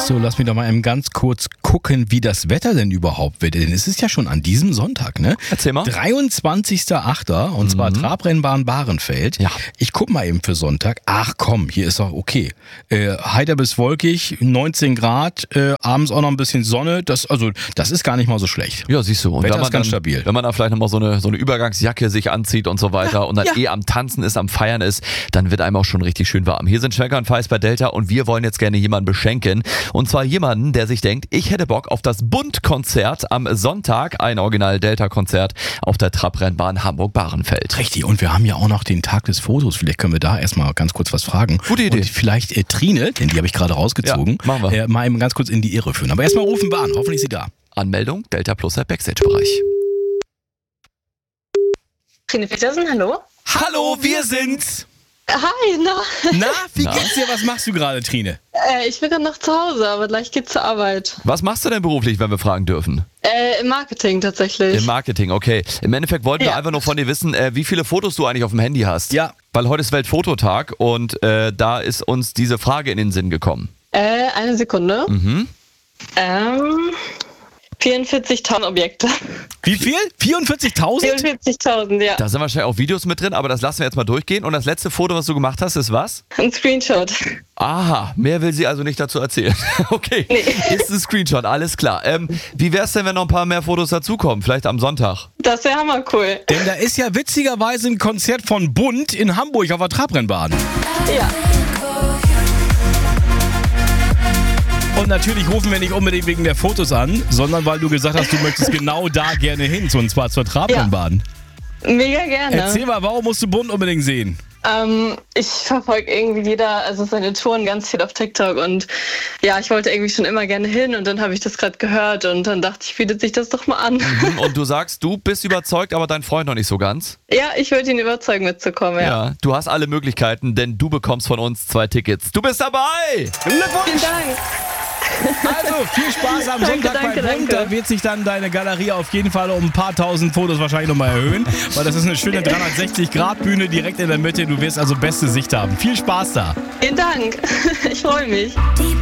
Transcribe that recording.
So, lass mich doch mal eben ganz kurz gucken, wie das Wetter denn überhaupt wird. Denn es ist ja schon an diesem Sonntag, ne? Erzähl mal. 23.08. und zwar Trabrennbahn Bahrenfeld. Ja. Ich guck mal eben für Sonntag. Ach komm, hier ist doch okay. Heiter bis wolkig, 19 Grad, abends auch noch ein bisschen Sonne. Das ist gar nicht mal so schlecht. Ja, siehst du. Und Wetter wenn man ist ganz dann, stabil. Wenn man da vielleicht nochmal so eine Übergangsjacke sich anzieht und so weiter und dann am Tanzen ist, am Feiern ist, dann wird einem auch schon richtig schön warm. Hier sind Schwenker und Feist bei Delta und wir wollen jetzt gerne jemanden beschenken. Und zwar jemanden, der sich denkt, ich hätte Bock auf das Bund-Konzert am Sonntag, ein Original-Delta-Konzert auf der Trabrennbahn Hamburg-Bahrenfeld. Richtig, und wir haben ja auch noch den Tag des Fotos. Vielleicht können wir da erstmal ganz kurz was fragen. Gute Idee. Und vielleicht Trine, denn die habe ich gerade rausgezogen, Ja, machen wir. mal eben ganz kurz in die Irre führen. Aber erstmal rufen wir an, hoffentlich ist sie da. Anmeldung Delta Plus Backstage-Bereich. Trine Petersen, hallo? Hallo, wir sind's! Hi, Na, wie geht's dir? Was machst du gerade, Trine? Ich bin gerade noch zu Hause, aber gleich geht's zur Arbeit. Was machst du denn beruflich, wenn wir fragen dürfen? Im Marketing tatsächlich. Im Marketing, okay. Im Endeffekt wollten wir einfach nur von dir wissen, wie viele Fotos du eigentlich auf dem Handy hast. Ja. Weil heute ist Weltfototag und da ist uns diese Frage in den Sinn gekommen. Eine Sekunde. 44.000 Objekte. Wie viel? 44.000? 44.000, ja. Da sind wahrscheinlich auch Videos mit drin, aber das lassen wir jetzt mal durchgehen. Und das letzte Foto, was du gemacht hast, ist was? Ein Screenshot. Aha, mehr will sie also nicht dazu erzählen. Okay, ist ein Screenshot, alles klar. Wie wär's denn, wenn noch ein paar mehr Fotos dazukommen? Vielleicht am Sonntag? Das wäre hammercool. Denn da ist ja witzigerweise ein Konzert von Bund in Hamburg auf der Trabrennbahn. Ja. Und natürlich rufen wir nicht unbedingt wegen der Fotos an, sondern weil du gesagt hast, du möchtest genau da gerne hin, und zwar zur Trabrennbahn. Mega gerne. Erzähl mal, warum musst du Bund unbedingt sehen? Ich verfolge irgendwie seine Touren ganz viel auf TikTok und ja, ich wollte irgendwie schon immer gerne hin und dann habe ich das gerade gehört und dann dachte ich, bietet sich das doch mal an. Und du sagst, du bist überzeugt, aber dein Freund noch nicht so ganz? Ja, ich wollte ihn überzeugen mitzukommen, ja. Ja, du hast alle Möglichkeiten, denn du bekommst von uns 2 Tickets. Du bist dabei! Glückwunsch! Vielen Dank. Also, viel Spaß am Sonntag bei Bund. Da wird sich dann deine Galerie auf jeden Fall um ein paar tausend Fotos wahrscheinlich nochmal erhöhen, weil das ist eine schöne 360-Grad-Bühne direkt in der Mitte. Du wirst also beste Sicht haben. Viel Spaß da. Vielen Dank. Ich freue mich.